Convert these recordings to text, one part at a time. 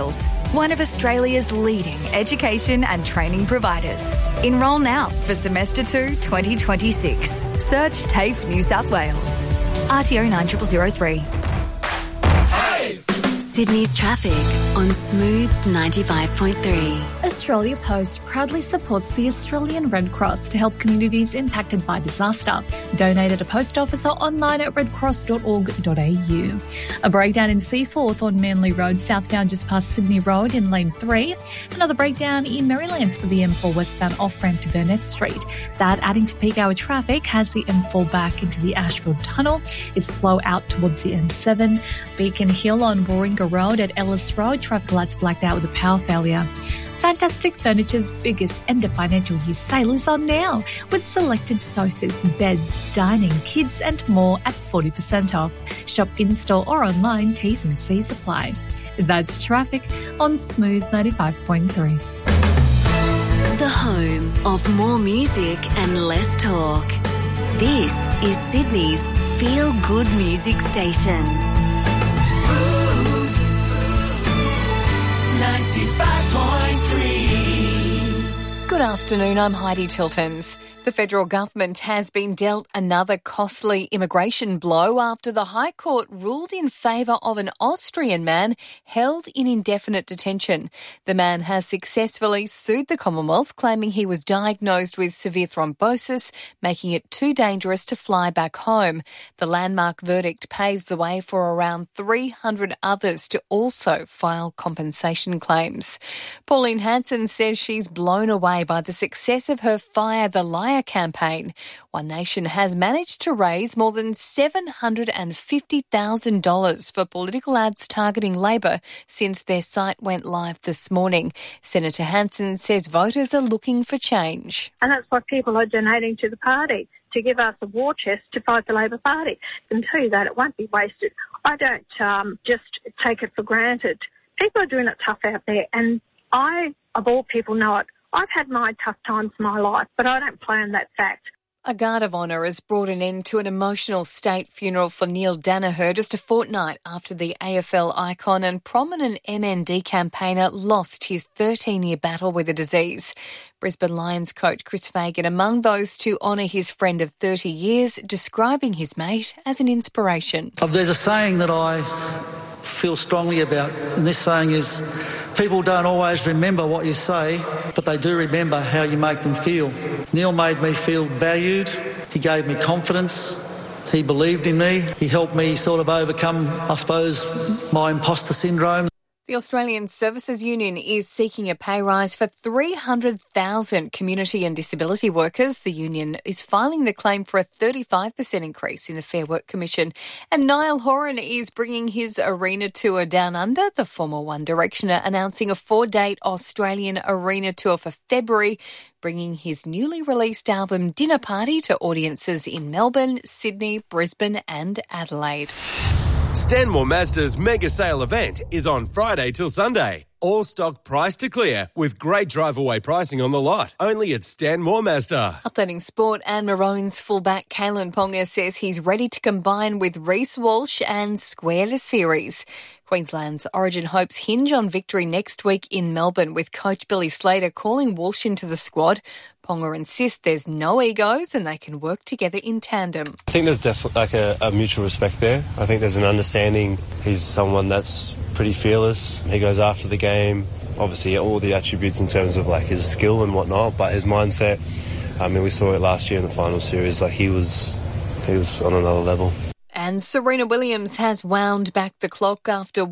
Wales, one of Australia's leading education and training providers. Enrol now for Semester 2 2026. Search TAFE New South Wales. RTO 9003. Sydney's traffic on Smooth 95.3. Australia Post proudly supports the Australian Red Cross to help communities impacted by disaster. Donate at a post office or online at redcross.org.au. A breakdown in Seaforth on Manly Road, southbound just past Sydney Road in lane 3. Another breakdown in Merrylands for the M4 westbound off-ramp to Burnett Street. That, adding to peak hour traffic, has the M4 back into the Ashfield Tunnel. It's slow out towards the M7. Beacon Hill on Warringah Road at Ellis Road, traffic lights blacked out with a power failure. Fantastic Furniture's biggest end of financial year sale is on now, with selected sofas, beds, dining, kids and more at 40% off. Shop in-store or online, T's and C's apply. That's traffic on Smooth 95.3. The home of more music and less talk. This is Sydney's feel-good music station. 95.3. Good afternoon, I'm Heidi Tiltons. The federal government has been dealt another costly immigration blow after the High Court ruled in favour of an Austrian man held in indefinite detention. The man has successfully sued the Commonwealth, claiming he was diagnosed with severe thrombosis, making it too dangerous to fly back home. The landmark verdict paves the way for around 300 others to also file compensation claims. Pauline Hanson says she's blown away by the success of her Fire the Liar campaign. One Nation has managed to raise more than $750,000 for political ads targeting Labor since their site went live this morning. Senator Hanson says voters are looking for change. And that's why people are donating to the party, to give us a war chest to fight the Labor Party. And tell you that it won't be wasted. I don't just take it for granted. People are doing it tough out there, and I, of all people, know it. I've had my tough times in my life, but I don't play on that fact. A guard of honour has brought an end to an emotional state funeral for Neil Danaher just a fortnight after the AFL icon and prominent MND campaigner lost his 13-year battle with the disease. Brisbane Lions coach Chris Fagan among those to honour his friend of 30 years, describing his mate as an inspiration. There's a saying that I feel strongly about, and this saying is, people don't always remember what you say, but they do remember how you make them feel. Neil made me feel valued. He gave me confidence. He believed in me. He helped me sort of overcome, I suppose, my imposter syndrome. The Australian Services Union is seeking a pay rise for 300,000 community and disability workers. The union is filing the claim for a 35% increase in the Fair Work Commission. And Niall Horan is bringing his arena tour down under, the former One Directioner announcing a 4-date Australian arena tour for February, bringing his newly released album Dinner Party to audiences in Melbourne, Sydney, Brisbane and Adelaide. Stanmore Mazda's mega sale event is on Friday till Sunday. All stock price to clear with great drive-away pricing on the lot. Only at Stanmore Mazda. Updating sport, and Maroons fullback Kalen Ponga says he's ready to combine with Reece Walsh and square the series. Queensland's Origin hopes hinge on victory next week in Melbourne, with coach Billy Slater calling Walsh into the squad. Ponga insists there's no egos and they can work together in tandem. I think there's definitely like a mutual respect there. I think there's an understanding. He's someone that's pretty fearless. He goes after the game. Obviously, all the attributes in terms of like his skill and whatnot, but his mindset. I mean, we saw it last year in the final series. Like he was on another level. And Serena Williams has wound back the clock after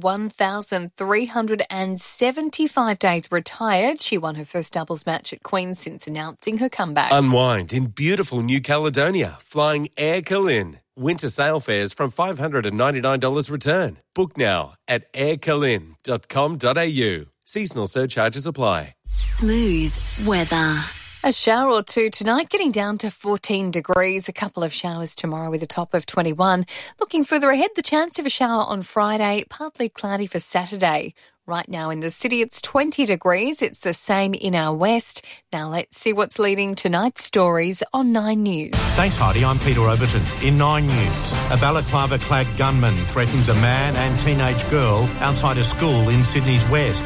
1,375 days retired. She won her first doubles match at Queen's since announcing her comeback. Unwind in beautiful New Caledonia, flying Air Calin. Winter sale fares from $599 return. Book now at aircalin.com.au. Seasonal surcharges apply. Smooth weather. A shower or two tonight, getting down to 14 degrees. A couple of showers tomorrow with a top of 21. Looking further ahead, the chance of a shower on Friday, partly cloudy for Saturday. Right now in the city, it's 20 degrees. It's the same in our west. Now let's see what's leading tonight's stories on 9 News. Thanks, Heidi. I'm Peter Overton. In 9 News, a balaclava-clad gunman threatens a man and teenage girl outside a school in Sydney's west.